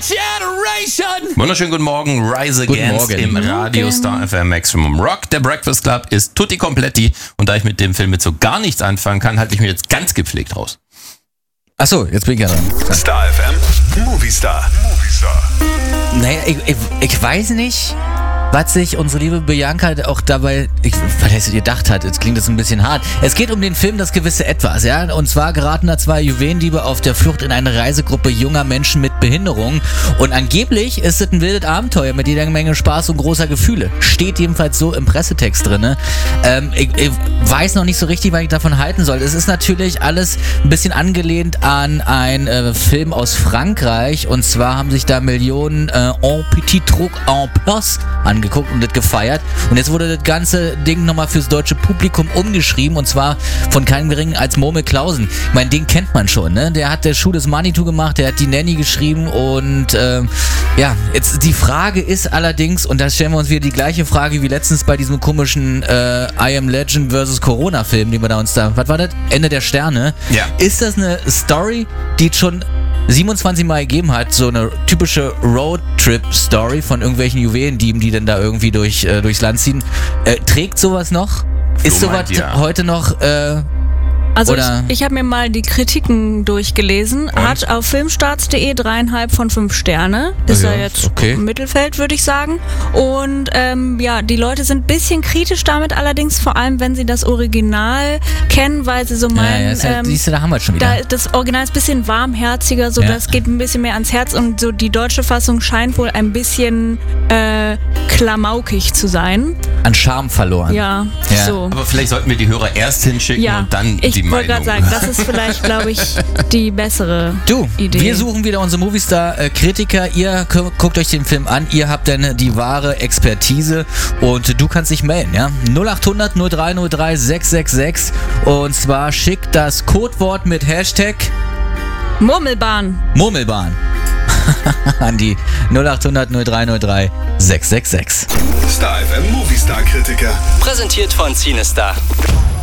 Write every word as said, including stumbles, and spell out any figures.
Generation! Wunderschönen guten Morgen, Rise Guten Against Morgen. im Radio Star F M Maximum Rock. Der Breakfast Club ist tutti kompletti und da ich mit dem Film jetzt so gar nichts anfangen kann, halte ich mir jetzt ganz gepflegt raus. Achso, jetzt bin ich ja dran. Star F M, Movie Star. Movie Star. Naja, ich, ich, ich weiß nicht, was sich unsere liebe Bianca auch dabei, ich, was heißt, gedacht hat. Jetzt klingt das ein bisschen hart. Es geht um den Film Das gewisse Etwas, ja. Und zwar geraten da zwei Juwelendiebe auf der Flucht in eine Reisegruppe junger Menschen mit Behinderung. Und angeblich ist es ein wildes Abenteuer mit jeder Menge Spaß und großer Gefühle. Steht jedenfalls so im Pressetext drin. Ähm, ich, ich weiß noch nicht so richtig, was ich davon halten soll. Es ist natürlich alles ein bisschen angelehnt an einen äh, Film aus Frankreich. Und zwar haben sich da Millionen äh, en petit truc en purse angeguckt und das gefeiert. Und jetzt wurde das ganze Ding nochmal fürs deutsche Publikum umgeschrieben und zwar von keinem geringen als Murmel Clausen. Ich meine, den kennt man schon, ne? Der hat der Schuh des Manitou gemacht, der hat die Nanny geschrieben und ähm, ja, jetzt die Frage ist allerdings, und da stellen wir uns wieder die gleiche Frage wie letztens bei diesem komischen äh, I Am Legend versus Corona Film, den wir da uns da, was war das? Ende der Sterne. Ja. Ist das eine Story, die es schon siebenundzwanzig Mal gegeben hat, so eine typische Roadtrip-Story von irgendwelchen Juwelendieben, die dann da irgendwie durch, äh, durchs Land ziehen. Äh, trägt sowas noch? Ist So sowas meint ihr. heute noch äh, Also Oder- ich, ich habe mir mal die Kritiken durchgelesen. Und? Hat auf filmstarts punkt de dreieinhalb von fünf Sterne. Ist Ja, ja jetzt okay. im Mittelfeld, würde ich sagen. Und ähm, ja, die Leute sind ein bisschen kritisch damit allerdings, vor allem wenn sie das Original kennen, weil sie so ja, meinen, ja, ist ja, ähm, siehst du, da haben wir es schon wieder. da, das Original ist ein bisschen warmherziger, so Ja. das geht ein bisschen mehr ans Herz und so die deutsche Fassung scheint wohl ein bisschen äh, klamaukig zu sein. An Charme verloren. Ja, Ja. so. Aber vielleicht sollten wir die Hörer erst hinschicken Ja, und dann ich die wollte Meinung. gerade sagen, das ist vielleicht, glaube ich, die bessere Du, Idee. wir suchen wieder unsere Movistar-Kritiker. Ihr gu- guckt euch den Film an. Ihr habt dann die wahre Expertise und du kannst dich melden, ja? null acht hundert null drei null drei sechs sechs sechs und zwar schickt das Codewort mit Hashtag Murmelbahn. Murmelbahn an die null acht hundert null drei null drei sechs sechs sechs. Star F M Movie Star Kritiker. Präsentiert von Cinestar.